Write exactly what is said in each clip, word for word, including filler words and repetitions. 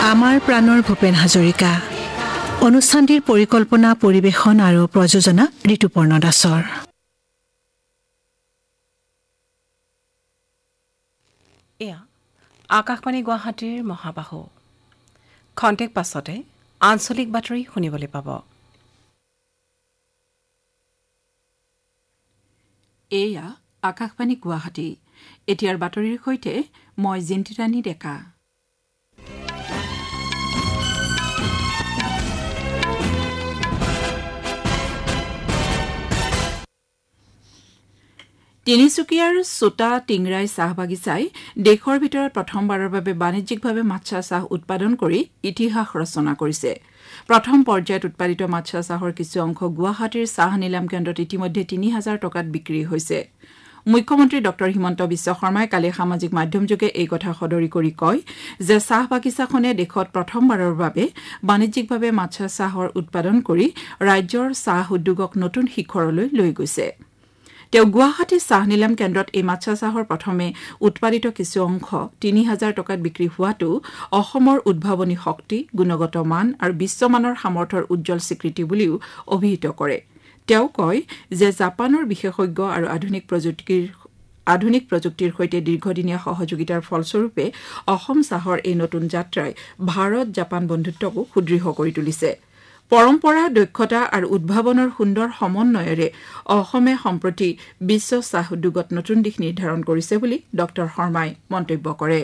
আমাৰ প্ৰাণৰ ভূপেন হাজৰিকা অনুষ্ঠানটিৰ পৰিকল্পনা পৰিবেশন আৰু প্ৰযোজনা ঋতুপৰ্ণ দাসৰ। এয়া আকাশবাণী গুৱাহাটীৰ মহাবাহু। খন্তেক পাছতে আঞ্চলিক বাতৰি শুনিবলৈ পাব। এয়া আকাশবাণী গুৱাহাটী। এতিয়াৰ বাতৰিৰ সৈতে মই জিন্তিৰাণী ডেকা। তিনিচুকীয়াৰ চোটা টিংৰাই চাহ বাগিচাই দেশৰ ভিতৰত প্ৰথমবাৰৰ বাবে বাণিজ্যিকভাৱে মাছা চাহ উৎপাদন কৰি ইতিহাস ৰচনা কৰিছে। প্ৰথম পৰ্যায়ত উৎপাদিত মাছা চাহৰ কিছু অংশ গুৱাহাটীৰ চাহ নিলাম কেন্দ্ৰত ইতিমধ্যে তিনি হাজাৰ টকাত বিক্ৰী হৈছে। মুখ্যমন্ত্ৰী ডক্টৰ হিমন্ত বিশ্ব শৰ্মাই কালি সামাজিক মাধ্যমযোগে এই কথা সদৰি কৰি কয় যে চাহ বাগিচাখনে দেশত প্ৰথমবাৰৰ বাবে বাণিজ্যিকভাৱে মাছা চাহৰ উৎপাদন কৰি ৰাজ্যৰ চাহ উদ্যোগক নতুন শিখৰলৈ লৈ গৈছে। তেওঁ গুৱাহাটী চাহ নিলাম কেন্দ্ৰত এই মাছা চাহৰ প্ৰথমে উৎপাদিত কিছু অংশ তিনি হাজাৰ টকাত বিক্ৰী হোৱাটো অসমৰ উদ্ভাৱনী শক্তি, গুণগত মান আৰু বিশ্বমানৰ সামৰ্থ্যৰ উজ্জ্বল স্বীকৃতি বুলিও অভিহিত কৰে। তেওঁ কয় যে জাপানৰ বিশেষজ্ঞ আৰু আধুনিক প্ৰযুক্তিৰ আধুনিক প্ৰযুক্তিৰ সৈতে দীৰ্ঘদিনীয়া সহযোগিতাৰ ফলস্বৰূপে অসম চাহৰ এই নতুন যাত্ৰাই ভাৰত জাপান বন্ধুত্বকো সুদৃঢ় কৰি তুলিছে। পৰম্পৰা, দক্ষতা আৰু উদ্ভাৱনৰ সুন্দৰ সমন্বয়েৰে অসমে সম্প্ৰতি বিশ্ব চাহ উদ্যোগত নতুন দিশ নিৰ্ধাৰণ কৰিছে বুলি ডক্টৰ শৰ্মাই মন্তব্য কৰে।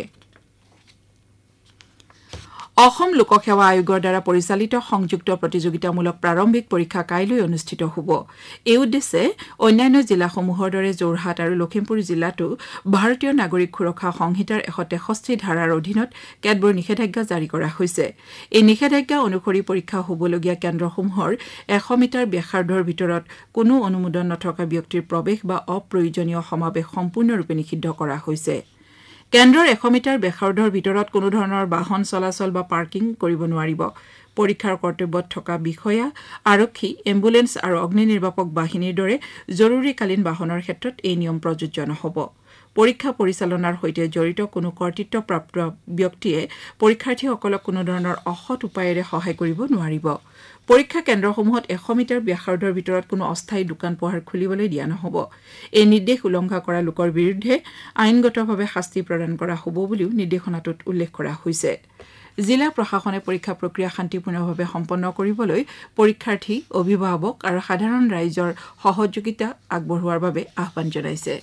অসম লোকসেৱা আয়োগৰ দ্বাৰা পৰিচালিত সংযুক্ত প্ৰতিযোগিতামূলক প্ৰাৰম্ভিক পৰীক্ষা কাইলৈ অনুষ্ঠিত হ'ব। এই উদ্দেশ্যে অন্যান্য জিলাসমূহৰ দৰে যোৰহাট আৰু লখিমপুৰ জিলাতো ভাৰতীয় নাগৰিক সুৰক্ষা সংহিতাৰ এশ তেষষ্ঠি ধাৰাৰ অধীনত কেতবোৰ নিষেধাজ্ঞা জাৰি কৰা হৈছে। এই নিষেধাজ্ঞা অনুসৰি পৰীক্ষা হ'বলগীয়া কেন্দ্ৰসমূহৰ এশ মিটাৰ ব্যাসাৰ্ধৰ ভিতৰত কোনো অনুমোদন নথকা ব্যক্তিৰ প্ৰৱেশ বা অপ্ৰয়োজনীয় সমাৱেশ সম্পূৰ্ণৰূপে নিষিদ্ধ কৰা হৈছে। কেন্দ্ৰৰ এশ মিটাৰ ব্যাসাৰ্ধৰ ভিতৰত কোনো ধৰণৰ বাহন চলাচল বা পাৰ্কিং কৰিব নোৱাৰিব। পৰীক্ষাৰ কৰ্তব্যত থকা বিষয়া, আৰক্ষী, এম্বুলেন্স আৰু অগ্নি নিৰ্বাপক বাহিনীৰ দৰে জৰুৰীকালীন বাহনৰ ক্ষেত্ৰত এই নিয়ম প্ৰযোজ্য নহ'ব। পৰীক্ষা পৰিচালনাৰ সৈতে জড়িত কোনো কৰ্তৃত্বপ্ৰাপ্ত ব্যক্তিয়ে পৰীক্ষাৰ্থীসকলক কোনো ধৰণৰ অসৎ উপায়েৰে সহায় কৰিব নোৱাৰিব। পৰীক্ষা কেন্দ্ৰসমূহত এশ মিটাৰ ব্যাসাৰ্ধৰ ভিতৰত কোনো অস্থায়ী দোকান পোহাৰ খুলিবলৈ দিয়া নহ'ব। এই নিৰ্দেশ উলংঘা কৰা লোকৰ বিৰুদ্ধে আইনগতভাৱে শাস্তি প্ৰদান কৰা হ'ব বুলিও নিৰ্দেশনাটোত উল্লেখ কৰা হৈছে। জিলা প্ৰশাসনে পৰীক্ষা প্ৰক্ৰিয়া শান্তিপূৰ্ণভাৱে সম্পন্ন কৰিবলৈ পৰীক্ষাৰ্থী, অভিভাৱক আৰু সাধাৰণ ৰাইজৰ সহযোগিতা আগবঢ়োৱাৰ বাবে আহ্বান জনাইছে।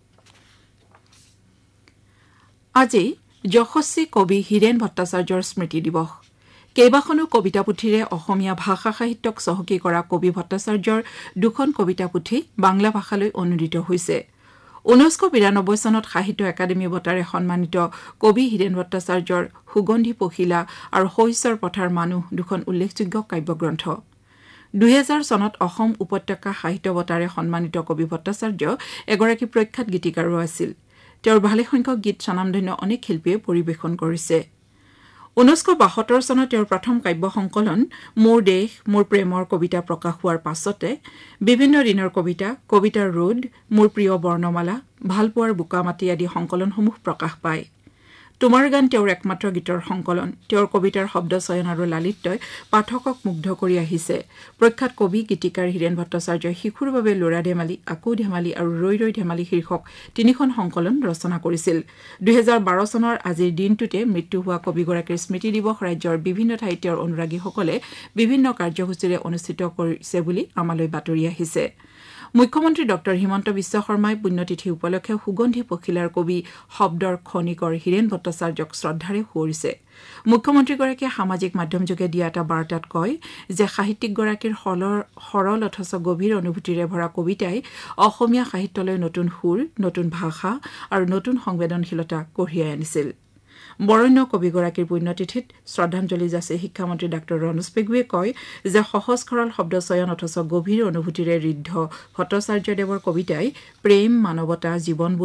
আজি যশস্বী কবি হীৰেন ভট্টাচাৰ্যৰ স্মৃতি দিৱস। কেইবাখনো কবিতা পুথিৰে অসমীয়া ভাষা সাহিত্যক চহকী কৰা কবি ভট্টাচাৰ্যৰ দুখন কবিতা পুথি বাংলা ভাষালৈ অনুদিত হৈছে। ঊনৈছশ বিৰানব্বৈ চনত সাহিত্য একাডেমী বঁটাৰে সন্মানিত কবি হীৰেন ভট্টাচাৰ্যৰ সুগন্ধি পখিলা আৰু শৈশৰ পথাৰ মানুহ দুখন উল্লেখযোগ্য কাব্যগ্ৰন্থ। দুহেজাৰ চনত অসম উপত্যকা সাহিত্য বঁটাৰে সন্মানিত কবি ভট্টাচাৰ্য এগৰাকী প্ৰখ্যাত গীতিকাৰো আছিল। তেওঁৰ ভালেসংখ্যক গীত স্বনামধন্য অনেক শিল্পীয়ে পৰিৱেশন কৰিছে। ঊনৈছশ বাসত্তৰ চনত তেওঁৰ প্ৰথম কাব্য সংকলন মোৰ দেশ মোৰ প্ৰেমৰ কবিতা প্ৰকাশ হোৱাৰ পাছতে বিভিন্ন দিনৰ কবিতা, কবিতাৰ ৰোদ, মোৰ প্ৰিয় বৰ্ণমালা, ভালপোৱাৰ বোকামাটি আদি সংকলনসমূহ প্ৰকাশ পায়। তোমাৰ গান তেওঁৰ একমাত্ৰ গীতৰ সংকলন। তেওঁৰ কবিতাৰ শব্দ চয়ন আৰু লালিত্যই পাঠকক মুগ্ধ কৰি আহিছে। প্ৰখ্যাত কবি গীতিকাৰ হীৰেন ভট্টাচাৰ্যই শিশুৰ বাবে ল'ৰা ধেমালি, আকৌ ধেমালি আৰু ৰৈ ৰৈ ধেমালি শীৰ্ষক তিনিখন সংকলন ৰচনা কৰিছিল। দুহেজাৰ বাৰ চনৰ আজিৰ দিনটোতে মৃত্যু হোৱা কবিগৰাকীৰ স্মৃতি দিৱস ৰাজ্যৰ বিভিন্ন ঠাইত তেওঁৰ অনুৰাগীসকলে বিভিন্ন কাৰ্যসূচীৰে অনুষ্ঠিত কৰিছে বুলি আমালৈ বাতৰি আহিছে। মুখ্যমন্ত্ৰী ডক্টৰ হিমন্ত বিশ্ব শৰ্মাই পুণ্যতিথি উপলক্ষে সুগন্ধি পখিলাৰ কবি শব্দৰ খনিকৰ হীৰেন ভট্টাচাৰ্যক শ্ৰদ্ধাৰে সুঁৱৰিছে। মুখ্যমন্ত্ৰীগৰাকীয়ে সামাজিক মাধ্যমযোগে দিয়া এটা বাৰ্তাত কয় যে সাহিত্যিকগৰাকীৰ সৰল অথচ গভীৰ অনুভূতিৰে ভৰা কবিতাই অসমীয়া সাহিত্যলৈ নতুন সুৰ, নতুন ভাষা আৰু নতুন সংবেদনশীলতা কঢ়িয়াই আনিছিল। বৰণ্য কবিগৰাকীৰ পুণ্যতিথিত শ্ৰদ্ধাঞ্জলি যাচি শিক্ষামন্ত্ৰী ডাঃ ৰণোজ পেগুৱে কয় যে সহজ সৰল শব্দচয়ন অথচ গভীৰ অনুভূতিৰে ঋদ্ধ ভট্টাচাৰ্যদেৱৰ কবিতাই প্ৰেম, মানৱতা, জীৱন